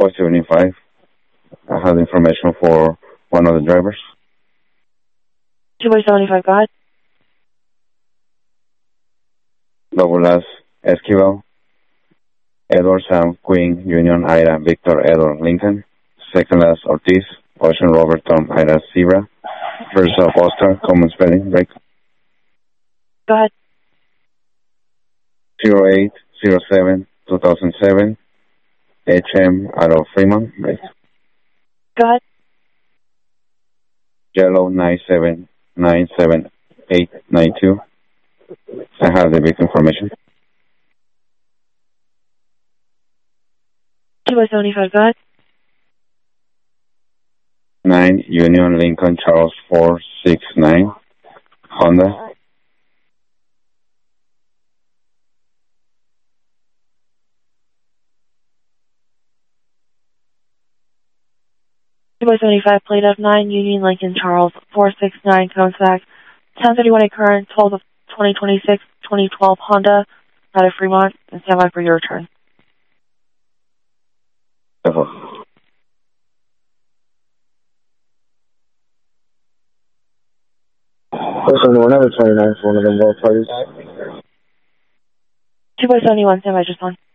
475. I have information for one of the drivers. 275, go ahead. Double S, Esquivel, Edward Sam, Queen, Union, Ida, Victor, Edward, Lincoln. Second last, Ortiz, Ocean, Robert, Tom, Ida, Zebra. First of Oscar, common spelling, break. Go ahead. 0807-2007, HM out of Fremont, break. Go ahead. Yellow 9797892. I have the big information. 275, go ahead. 9 Union Lincoln Charles 469 Honda. Two 75, plate of 9 Union Lincoln Charles 469 Contact 1031 current 12 of 2026 2012 Honda out of Fremont and stand by for your return. Listen, whenever 29 for one of them both parties. 2 by 71, stand by just one.